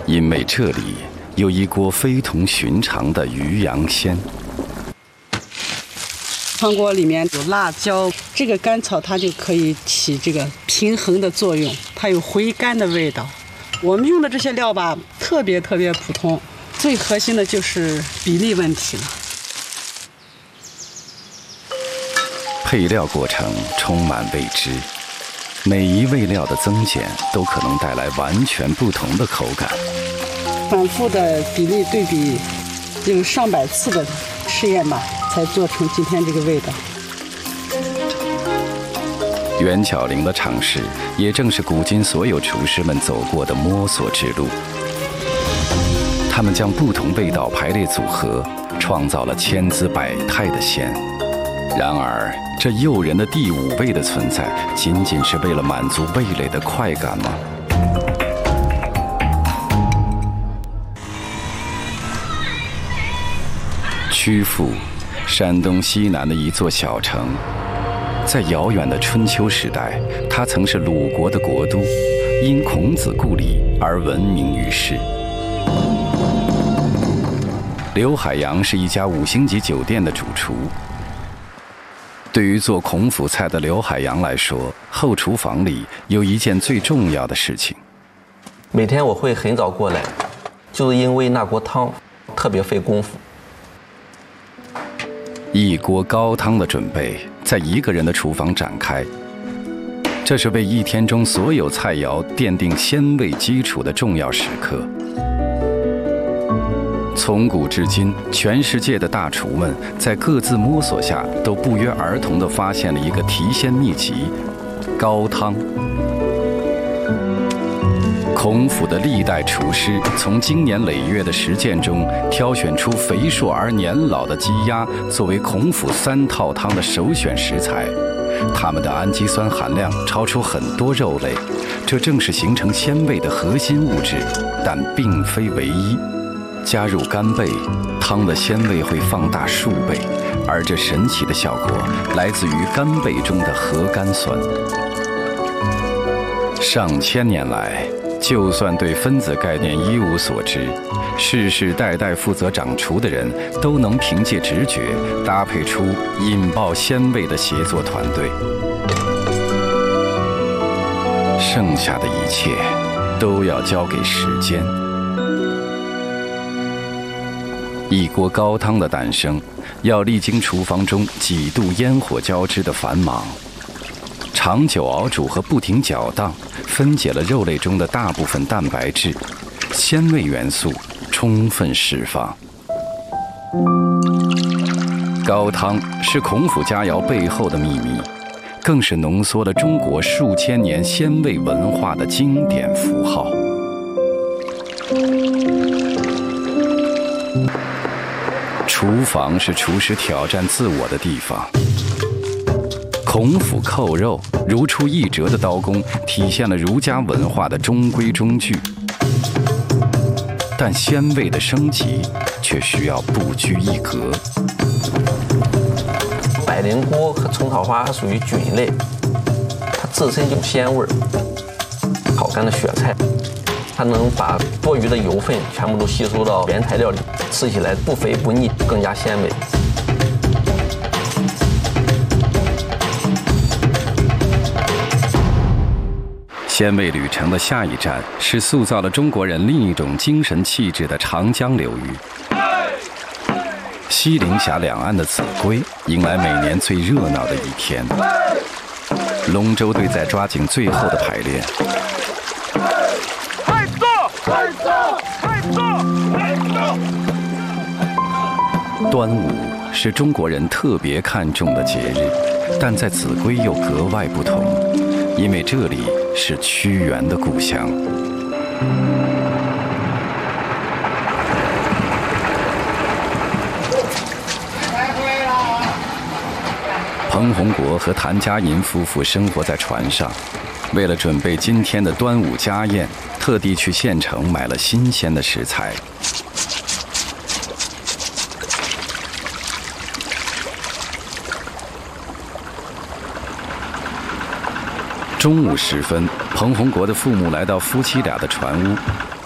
因为这里有一锅非同寻常的鱼羊鲜。 汤锅里面有辣椒，这个甘草它就可以起这个平衡的作用，它有回甘的味道。我们用的这些料吧，特别普通，最核心的就是比例问题了。 配料过程充满未知，每一味料的增减都可能带来完全不同的口感。 反复的比例对比，有上百次的试验吧，才做成今天这个味道。 袁巧玲的尝试，也正是古今所有厨师们走过的摸索之路。他们将不同味道排列组合，创造了千姿百态的鲜。然而，这诱人的第五味的存在，仅仅是为了满足味蕾的快感吗？曲阜，山东西南的一座小城。在遥远的春秋时代，它曾是鲁国的国都，因孔子故里而闻名于世。刘海洋是一家5星级酒店的主厨。对于做孔府菜的刘海洋来说，后厨房里有一件最重要的事情。 每天我会很早过来，就是因为那锅汤特别费功夫。 一锅高汤的准备在一个人的厨房展开，这是为一天中所有菜肴奠定鲜味基础的重要时刻。从古至今，全世界的大厨们在各自摸索下，都不约而同地发现了一个提鲜秘籍——高汤。孔府的历代厨师从经年累月的实践中，挑选出肥硕而年老的鸡鸭作为孔府3套汤的首选食材。它们的氨基酸含量超出很多肉类，这正是形成鲜味的核心物质，但并非唯一。加入干贝，汤的鲜味会放大数倍，而这神奇的效果来自于干贝中的核苷酸。上千年来，就算对分子概念一无所知，世世代代负责掌厨的人都能凭借直觉搭配出引爆鲜味的协作团队。剩下的一切都要交给时间。一锅高汤的诞生，要历经厨房中几度烟火交织的繁忙，长久熬煮和不停搅荡，分解了肉类中的大部分蛋白质，鲜味元素充分释放。高汤是孔府佳肴背后的秘密，更是浓缩了中国数千年鲜味文化的经典符号。厨房是厨师挑战自我的地方。孔府扣肉如出一辙的刀工，体现了儒家文化的中规中矩。但鲜味的升级却需要不拘一格。 百灵菇和虫草花属于菌类，它自身有鲜味儿。烤干的雪菜，它能把多余的油分全部都吸收到原材料里，吃起来不肥不腻，更加鲜美。 鲜味旅程的下一站是塑造了中国人另一种精神气质的长江流域。西陵峡两岸的秭归迎来每年最热闹的一天。龙舟队在抓紧最后的排练。 快走！快走！快走！快走！ 端午是中国人特别看重的节日，但在秭归又格外不同，因为这里是屈原的故乡。彭洪国和谭佳银夫妇生活在船上，为了准备今天的端午家宴，特地去县城买了新鲜的食材。中午时分，彭洪国的父母来到夫妻俩的船屋，